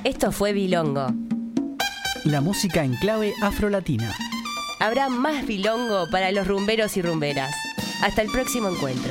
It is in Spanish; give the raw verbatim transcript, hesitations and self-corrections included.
Esto fue Bilongo. La música en clave afrolatina. Habrá más bilongo para los rumberos y rumberas. Hasta el próximo encuentro.